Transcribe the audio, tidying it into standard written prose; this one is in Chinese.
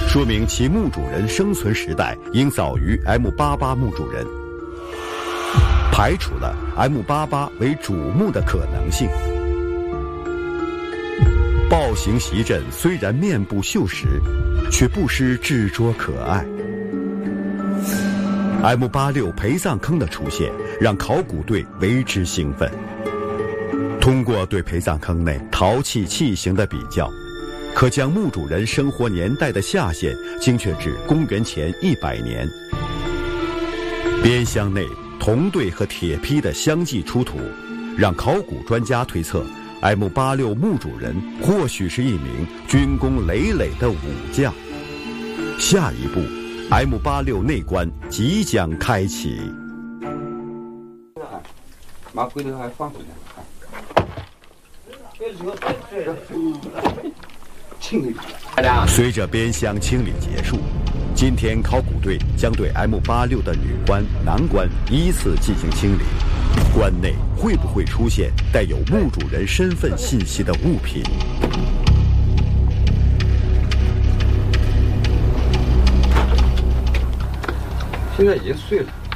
说明其墓主人生存时代应早于 M88 墓主人，排除了 M88 为主墓的可能性。暴行袭阵虽然面部锈蚀，却不失执着可爱。M86 陪葬坑的出现，让考古队为之兴奋。通过对陪葬坑内陶器器型的比较，可将墓主人生活年代的下限精确至公元前100年。边箱内铜对和铁坯的相继出土，让考古专家推测 M86 墓主人或许是一名军功累累的武将。下一步 M86 内棺即将开启。 把龟头还放回来。 随着边箱清理结束，今天考古队将对 M86 的女棺、男棺依次进行清理。棺内会不会出现带有墓主人身份信息的物品？ 现在已经碎了。